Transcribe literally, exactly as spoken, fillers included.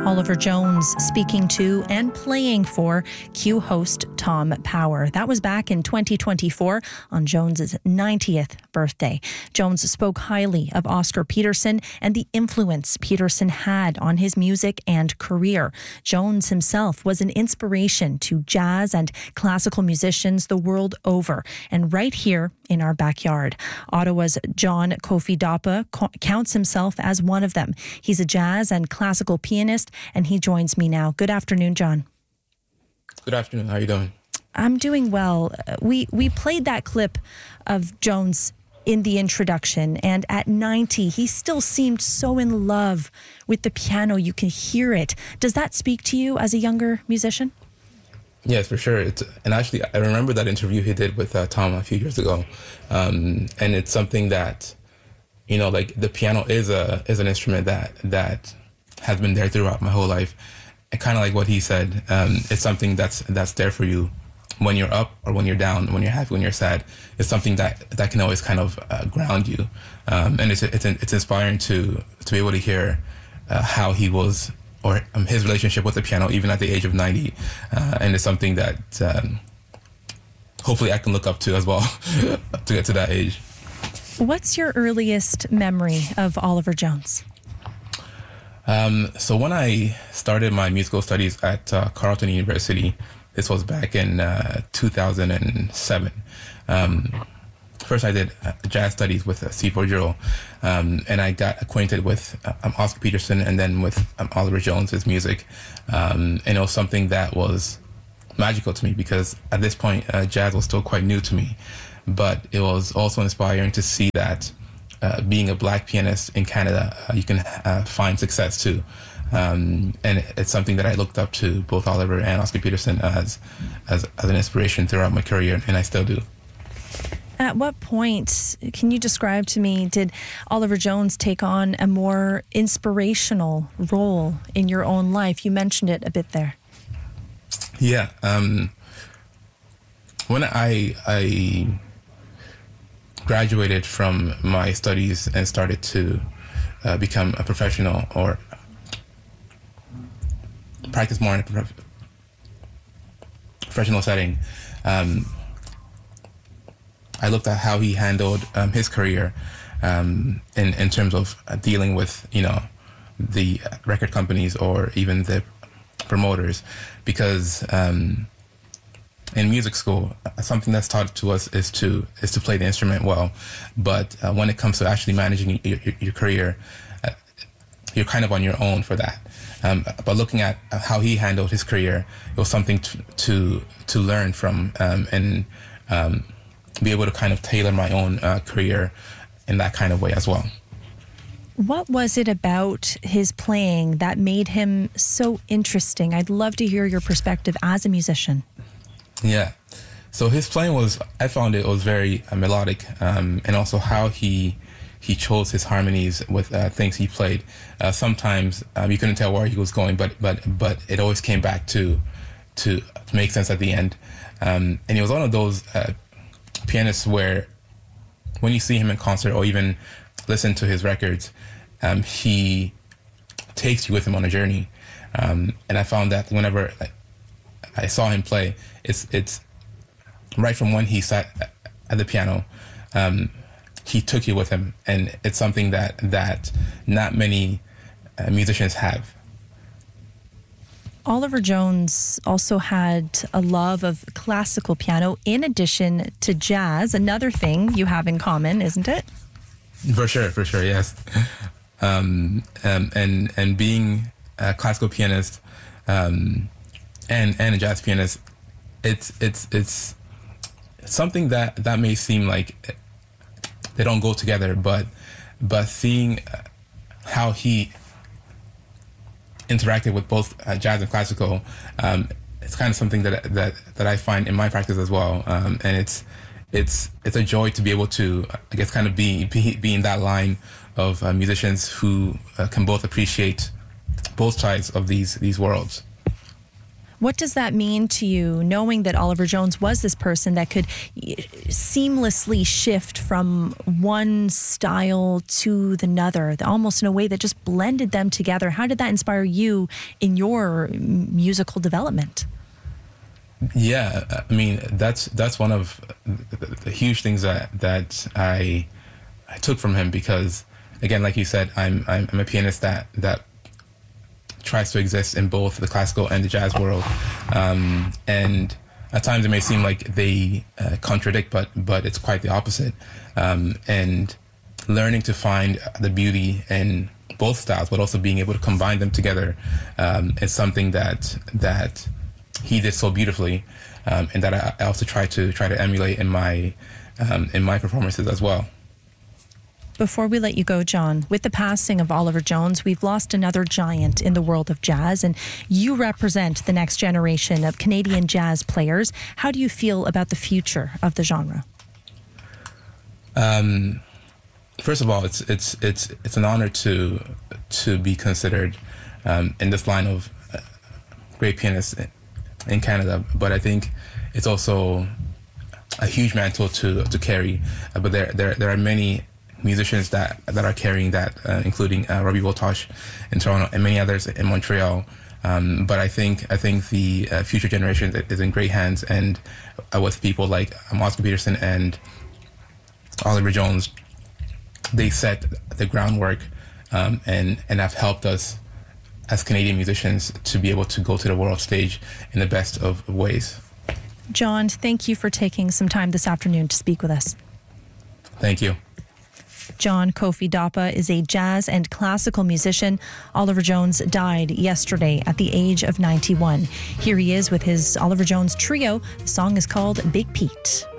Oliver Jones speaking to and playing for Q host Tom Power. That was back in twenty twenty-four on Jones's ninetieth birthday. Jones spoke highly of Oscar Peterson and the influence Peterson had on his music and career. Jones himself was an inspiration to jazz and classical musicians the world over, and right here in our backyard. Ottawa's John Kofi Dapa counts himself as one of them. He's a jazz and classical pianist, and he joins me now. Good afternoon, John. Good afternoon. How are you doing? I'm doing well. We we played that clip of Jones in the introduction, and at ninety, he still seemed so in love with the piano. You can hear it. Does that speak to you as a younger musician? Yes, for sure. It's, and actually, I remember that interview he did with uh, Tom a few years ago, um, and it's something that, you know, like the piano is a is an instrument that that has been there throughout my whole life. And kind of like what he said, um, it's something that's that's there for you when you're up or when you're down, when you're happy, when you're sad. It's something that that can always kind of uh, ground you, um, and it's it's it's inspiring to to be able to hear uh, how he was, or um, his relationship with the piano, even at the age of ninety, uh, and it's something that um, hopefully I can look up to as well to get to that age. What's your earliest memory of Oliver Jones? Um, so when I started my musical studies at uh, Carleton University, this was back in uh, two thousand seven. Um, first, I did uh, jazz studies with uh, C four Drill, um, and I got acquainted with uh, um, Oscar Peterson and then with um, Oliver Jones's music. Um, and it was something that was magical to me because at this point, uh, jazz was still quite new to me. But it was also inspiring to see that uh, being a black pianist in Canada, uh, you can uh, find success too. Um, and it's something that I looked up to both Oliver and Oscar Peterson as, as as an inspiration throughout my career, and I still do. At what point, can you describe to me, did Oliver Jones take on a more inspirational role in your own life? You mentioned it a bit there. Yeah. Um, when I I graduated from my studies and started to uh, become a professional or practice more in a prof- professional setting, um, I looked at how he handled um, his career um, in in terms of uh, dealing with, you know, the record companies or even the promoters, because um, in music school, something that's taught to us is to is to play the instrument well, but uh, when it comes to actually managing your, your, your career, uh, you're kind of on your own for that. Um, but looking at how he handled his career, it was something to to, to learn from um, and um, be able to kind of tailor my own uh, career in that kind of way as well. What was it about his playing that made him so interesting? I'd love to hear your perspective as a musician. Yeah. So his playing was, I found it was very uh, melodic, um, and also how he he chose his harmonies with uh, things he played. Uh, sometimes um, you couldn't tell where he was going, but but but it always came back to to make sense at the end. Um, and he was one of those uh, pianists where when you see him in concert or even listen to his records, um, he takes you with him on a journey. Um, and I found that whenever I, I saw him play, it's it's right from when he sat at the piano, um, he took you with him, and it's something that that not many uh, musicians have. Oliver Jones also had a love of classical piano in addition to jazz, another thing you have in common, isn't it? For sure, for sure, yes. Um, um, and and being a classical pianist um, and and a jazz pianist, it's it's it's something that, that may seem like they don't go together, but but seeing how he interacted with both uh, jazz and classical, um, it's kind of something that that that I find in my practice as well, um, and it's it's it's a joy to be able to, I guess, kind of be be, be in that line of uh, musicians who uh, can both appreciate both sides of these these worlds. What does that mean to you, knowing that Oliver Jones was this person that could seamlessly shift from one style to the other, almost in a way that just blended them together? How did that inspire you in your musical development? Yeah, I mean, that's that's one of the huge things that that I I took from him, because, again, like you said, I'm I'm, I'm a pianist that that tries to exist in both the classical and the jazz world, um, and at times it may seem like they uh, contradict, but but it's quite the opposite. Um, and learning to find the beauty in both styles, but also being able to combine them together, um, is something that that he did so beautifully, um, and that I, I also try to try to emulate in my um, in my performances as well. Before we let you go, John, with the passing of Oliver Jones, we've lost another giant in the world of jazz, and you represent the next generation of Canadian jazz players. How do you feel about the future of the genre? Um, first of all, it's it's it's it's an honor to to be considered um, in this line of uh, great pianists in Canada, but I think it's also a huge mantle to to carry. Uh, but there there there are many musicians that that are carrying that, uh, including uh, Robbie Woltosh in Toronto and many others in Montreal. Um, but I think I think the uh, future generation is in great hands, and uh, with people like um, Oscar Peterson and Oliver Jones, they set the groundwork, um, and and have helped us as Canadian musicians to be able to go to the world stage in the best of ways. John, thank you for taking some time this afternoon to speak with us. Thank you. John Kofi Dapa is a jazz and classical musician. Oliver Jones died yesterday at the age of ninety-one. Here he is with his Oliver Jones trio. The song is called Big Pete.